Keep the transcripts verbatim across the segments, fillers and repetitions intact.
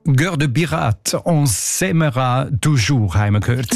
Geur de Pirate, on s'aimera toujours, haben wir gehört.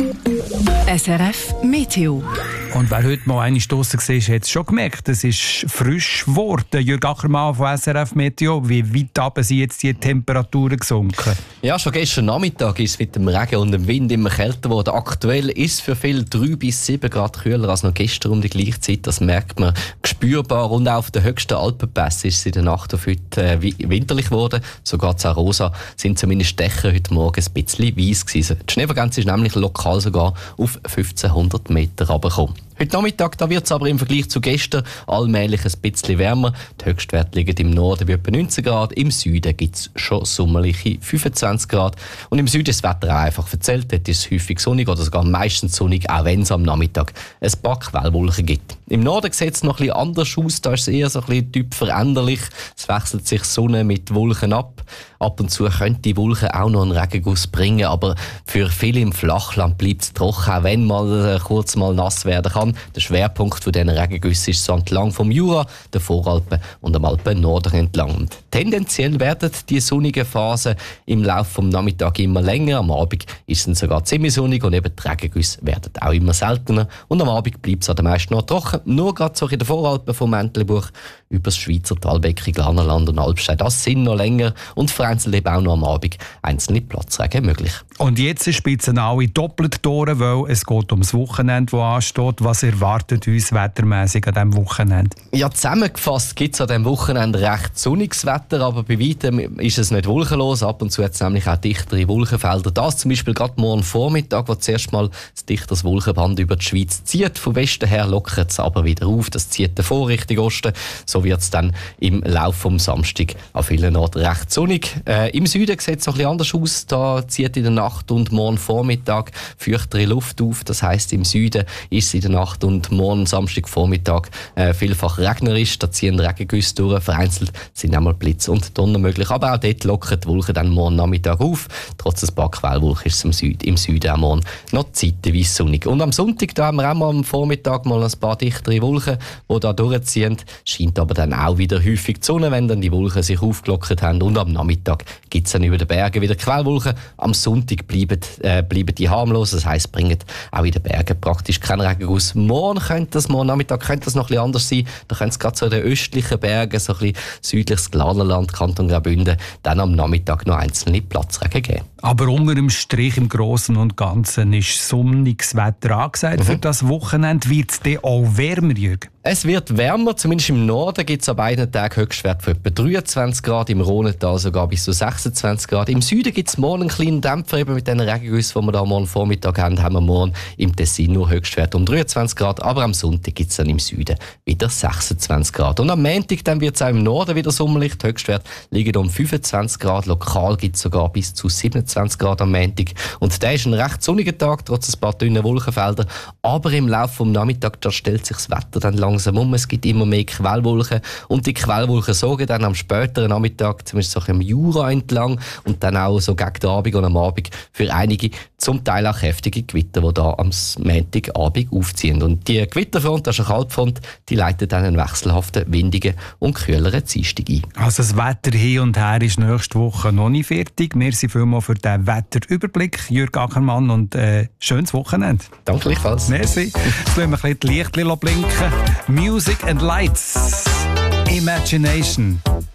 S R F Meteo. Und wer heute mal eine Stosse gesehen hat, hat es schon gemerkt, es ist frisch geworden. Jürg Ackermann von S R F Meteo, wie weit runter sind jetzt die Temperaturen gesunken? Ja, schon gestern Nachmittag ist es mit dem Regen und dem Wind immer kälter geworden. Aktuell ist es für viele drei bis sieben Grad kühler als noch gestern um die gleiche Zeit. Das merkt man spürbar. Und auch auf den höchsten Alpenpässen ist es in der Nacht auf heute äh, winterlich geworden. Sogar in Arosa sind zumindest Dächer heute Morgen ein bisschen weiss gewesen. Die Schneefrequenz ist nämlich lokal sogar auf fünfzehnhundert Meter runtergekommen. Heute Nachmittag da wird es aber im Vergleich zu gestern allmählich ein bisschen wärmer. Die Höchstwerte liegen im Norden bei etwa neunzehn Grad, im Süden gibt es schon sommerliche fünfundzwanzig Grad. Und im Süden ist das Wetter auch einfach verzählt. Dort ist es häufig sonnig oder sogar meistens sonnig, auch wenn es am Nachmittag ein paar Quellwolken gibt. Im Norden sieht es noch ein bisschen anders aus, da ist es eher so ein bisschen typ veränderlich. Es wechselt sich Sonne mit Wolken ab. Ab und zu könnte die Wolken auch noch einen Regenguss bringen, aber für viele im Flachland bleibt es trocken, auch wenn mal äh, kurz mal nass werden kann. Der Schwerpunkt von diesen Regengüssen ist so entlang vom Jura, der Voralpen und am Alpen-Norden entlang. Und tendenziell werden die sonnigen Phasen im Laufe des Nachmittags immer länger. Am Abend ist es sogar ziemlich sonnig und eben die Regengüsse werden auch immer seltener. Und am Abend bleibt es an den meisten noch trocken. Nur gerade so in den Voralpen vom Entlebuch über das Schweizer Talbecken, Glanerland und Alpstein. Das sind noch länger und vereinzelt eben auch noch am Abend einzelne Platzregen möglich. Und jetzt spitzen alle doppelt durch, weil es geht ums Wochenende, das ansteht. Was erwartet uns wettermässig an diesem Wochenende? Ja, zusammengefasst gibt es an diesem Wochenende recht sonniges Wetter, aber bei weitem ist es nicht wolkenlos. Ab und zu hat es nämlich auch dichtere Wolkenfelder. Das zum Beispiel gerade morgen Vormittag, wo zuerst mal ein dichteres Wolkenband über die Schweiz zieht. Von Westen her lockert es aber wieder auf. Das zieht davor Richtung Osten. So wird es dann im Laufe des Samstag an vielen Orten recht sonnig. Äh, Im Süden sieht es noch ein bisschen anders aus. Da zieht in der Nacht und morgen Vormittag feuchtere Luft auf. Das heisst, im Süden ist es in der Nacht und morgen Samstagvormittag äh, vielfach regnerisch. Da ziehen Regengüsse durch. Vereinzelt sind einmal Blitz und Donner möglich. Aber auch dort lockern die Wolken dann morgen Nachmittag auf. Trotz ein paar Quellwolken ist es im Süden, im Süden auch morgen noch zeitweise sonnig. Und am Sonntag da haben wir auch mal am Vormittag mal ein paar dichtere Wolken, die da durchziehen. Scheint aber dann auch wieder häufig die Sonne, wenn dann die Wolken sich aufgelockert haben. Und am Nachmittag gibt es dann über den Bergen wieder Quellwolken. Am Sonntag bleiben, äh, bleiben die harmlos. Das heisst, bringen auch in den Bergen praktisch keinen Regenguss. Morgen könnte das, morgen Nachmittag könnte das noch ein bisschen anders sein. Da könnte es gerade so in den östlichen Bergen, so ein bisschen südliches Glanerland, Kanton Graubünden, dann am Nachmittag noch einzelne Platzregen geben. Aber unter dem Strich im Großen und Ganzen ist sonniges Wetter angesagt. Mhm. Für das Wochenende wird es dann auch wärmer, Jürg? Es wird wärmer, zumindest im Norden gibt es an beiden Tagen Höchstwert von etwa dreiundzwanzig Grad, im Rhonental sogar bis zu sechsundzwanzig Grad. Im Süden gibt es morgen einen kleinen Dämpfer, eben mit den Regengüssen, die wir da morgen Vormittag haben, haben wir morgen im Tessin nur Höchstwert um dreiundzwanzig Grad, aber am Sonntag gibt es dann im Süden wieder sechsundzwanzig Grad. Und am Montag dann wird es auch im Norden wieder sommerlich, die Höchstwert liegen um fünfundzwanzig Grad, lokal gibt es sogar bis zu siebenundzwanzig Grad am Montag. Und der ist ein recht sonniger Tag, trotz ein paar dünnen Wolkenfelder, aber im Laufe des Nachmittags, da stellt sich das Wetter dann langsam um. Es gibt immer mehr Quellwolken und die Quellwolken sorgen dann am späteren Nachmittag, zumindest so im Jura entlang und dann auch so gegen den Abend und am Abend für einige zum Teil auch kräftige Gewitter, die da am Montagabend aufziehen. Und die Gewitterfront, das ist eine Kaltfront, die leitet dann einen wechselhaften, windigen und kühleren Dienstag ein. Also das Wetter hin und her ist nächste Woche noch nicht fertig. Merci vielmals für den Wetterüberblick, Jürg Ackermann, und äh, schönes Wochenende. Danke gleichfalls. Merci. Jetzt lassen wir ein bisschen die Lichtchen blinken. Music and Lights. Imagination.